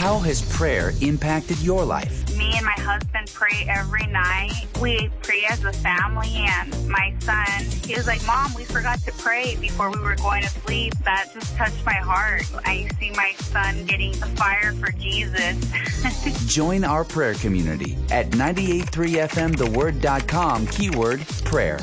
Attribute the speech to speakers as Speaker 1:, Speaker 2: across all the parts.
Speaker 1: How has prayer impacted your life?
Speaker 2: Me and my husband pray every night. We pray as a family, and my son, he was like, Mom, we forgot to pray before we were going to sleep. That just touched my heart. I see my son getting the fire for Jesus.
Speaker 1: Join our prayer community at 983fmtheword.com, keyword prayer.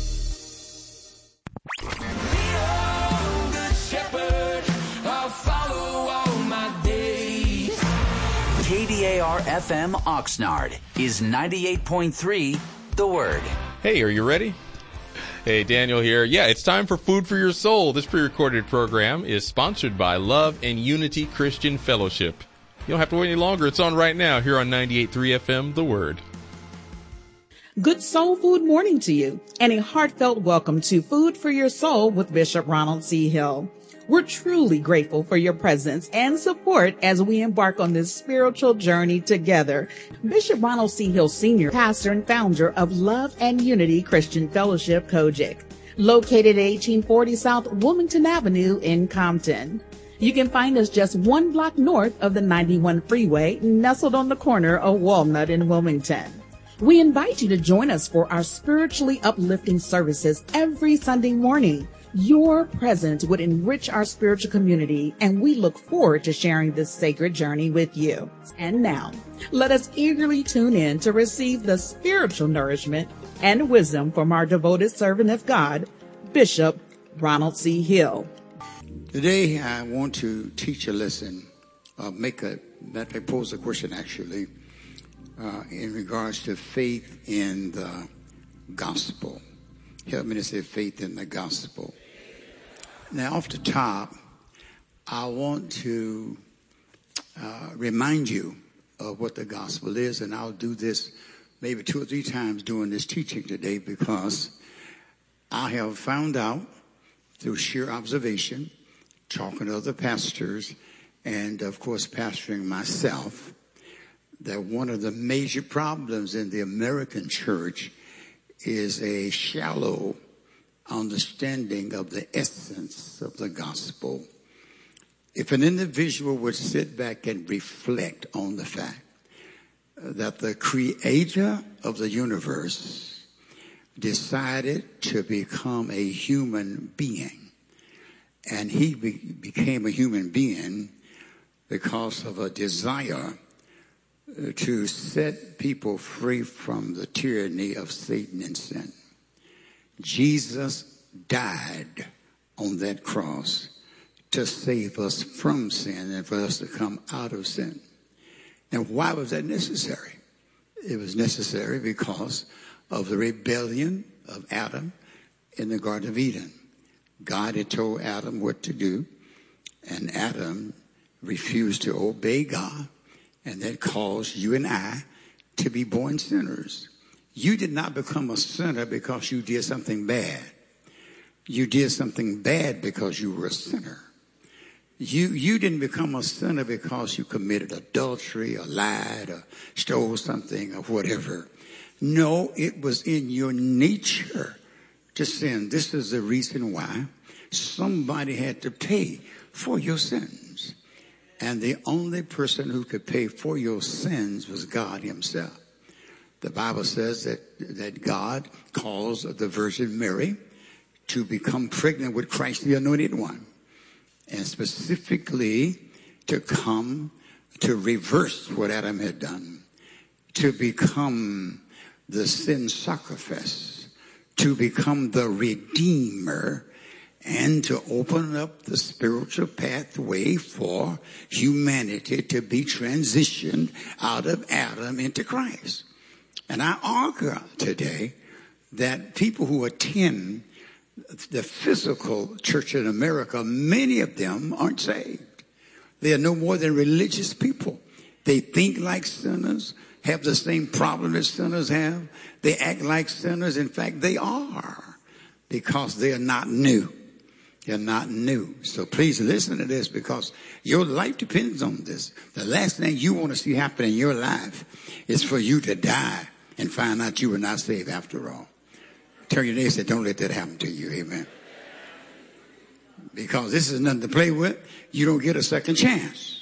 Speaker 1: KDAR-FM Oxnard is 98.3 The Word.
Speaker 3: Hey, are you ready? Hey, Daniel here. Yeah, it's time for Food for Your Soul. This pre-recorded program is sponsored by Love and Unity Christian Fellowship. You don't have to wait any longer. It's on right now here on 98.3 FM The Word.
Speaker 4: Good soul food morning to you, and a heartfelt welcome to Food for Your Soul with Bishop Ronald C. Hill. We're truly grateful for your presence and support as we embark on this spiritual journey together. Bishop Ronald C. Hill Sr., pastor and founder of Love and Unity Christian Fellowship, Kojic, located at 1840 South Wilmington Avenue in Compton. You can find us just 1 block north of the 91 freeway, nestled on the corner of Walnut and Wilmington. We invite you to join us for our spiritually uplifting services every Sunday morning. Your presence would enrich our spiritual community, and we look forward to sharing this sacred journey with you. And now, let us eagerly tune in to receive the spiritual nourishment and wisdom from our devoted servant of God, Bishop Ronald C. Hill.
Speaker 5: Today, I want to teach a lesson, pose a question actually, in regards to faith in the gospel. Help me to say faith in the gospel. Now, off the top, I want to remind you of what the gospel is, and I'll do this maybe 2 or 3 times during this teaching today, because I have found out through sheer observation, talking to other pastors, and of course pastoring myself, that one of the major problems in the American church is a shallow understanding of the essence of the gospel. If an individual would sit back and reflect on the fact that the creator of the universe decided to become a human being, and he became a human being because of a desire to set people free from the tyranny of Satan and sin. Jesus died on that cross to save us from sin and for us to come out of sin. Now, why was that necessary? It was necessary because of the rebellion of Adam in the Garden of Eden. God had told Adam what to do, and Adam refused to obey God, and that caused you and I to be born sinners. You did not become a sinner because you did something bad. You did something bad because you were a sinner. You didn't become a sinner because you committed adultery or lied or stole something or whatever. No, it was in your nature to sin. This is the reason why somebody had to pay for your sins. And the only person who could pay for your sins was God himself. The Bible says that God caused the Virgin Mary to become pregnant with Christ, the Anointed One, and specifically to come to reverse what Adam had done, to become the sin sacrifice, to become the Redeemer, and to open up the spiritual pathway for humanity to be transitioned out of Adam into Christ. And I argue today that people who attend the physical church in America, many of them aren't saved. They are no more than religious people. They think like sinners, have the same problem that sinners have. They act like sinners. In fact, they are, because they are not new. They're not new. So please listen to this, because your life depends on this. The last thing you want to see happen in your life is for you to die and find out you were not saved after all. Tell your neighbor and say, don't let that happen to you. Amen. Because this is nothing to play with. You don't get a second chance.